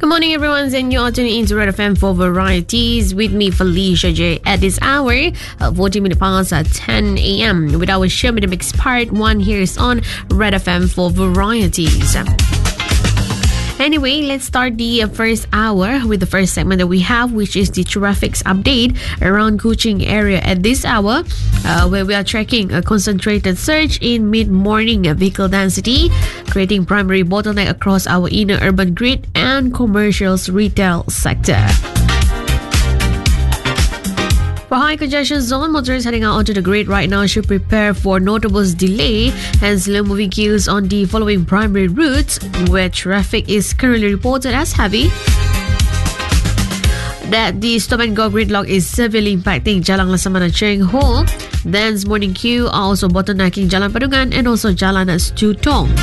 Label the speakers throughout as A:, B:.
A: Good morning, everyone, and you're tuning into Red FM for Varieties with me, Felicia J. At this hour, 14 minutes past 10 a.m. with our show, the mix part 1 here is on Red FM for Varieties. Anyway, let's start the first hour with the first segment that we have, which is the traffic update around Kuching area at this hour, where we are tracking a concentrated surge in mid-morning vehicle density, creating primary bottleneck across our inner urban grid and commercials retail sector. For high congestion zone, motorists heading out onto the grid right now should prepare for notable delay and slow-moving queues on the following primary routes where traffic is currently reported as heavy. That the stop-and-go gridlock is severely impacting Jalan Laksamana Cheng Ho. Dense morning queue are also bottlenecking Jalan Padungan and also Jalan Stutong.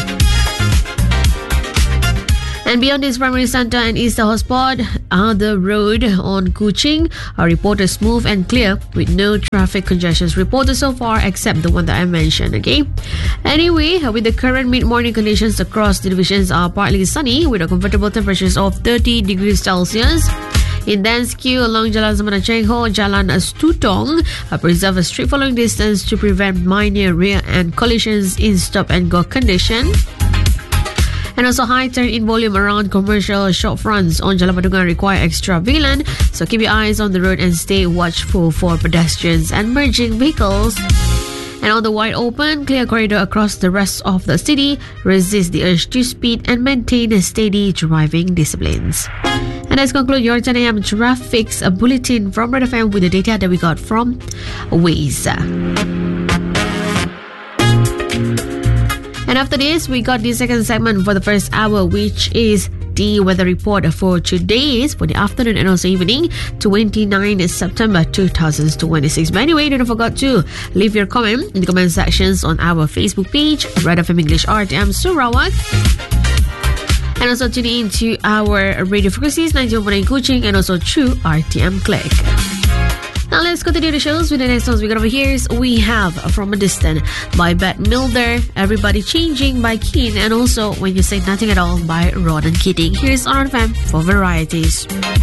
A: And beyond this primary centre and eastern hotspot, the road on Kuching are reported smooth and clear with no traffic congestions reported so far except the one that I mentioned, okay? Anyway, with the current mid-morning conditions across the divisions are partly sunny with a comfortable temperatures of 30 degrees Celsius. In dense queue along Jalan Laksamana Cheng Ho, Jalan Stutong, preserve a strict following distance to prevent minor rear-end collisions in stop-and-go condition. And also high turn-in volume around commercial shop fronts on Jalan Padungan require extra vigilance, so keep your eyes on the road and stay watchful for pedestrians and merging vehicles. And on the wide open, clear corridor across the rest of the city, resist the urge to speed and maintain a steady driving disciplines. And let's conclude your 10 a.m. traffic's bulletin from Red FM with the data that we got from Waze. And after this, we got the second segment for the first hour, which is the weather report for today's, for the afternoon and also evening, 29 September 2026. But anyway, don't forget to leave your comment in the comment sections on our Facebook page, Red FM English RTM Sarawak. And also tune in to our radio frequencies, 91.9 Kuching and also True RTM Click. Now let's continue the shows with the next songs we got over here. We have From a Distance by Bette Midler, Everybody Changing by Keen, and also When You Say Nothing at All by Rod and Keating. Here's on FM for Varieties.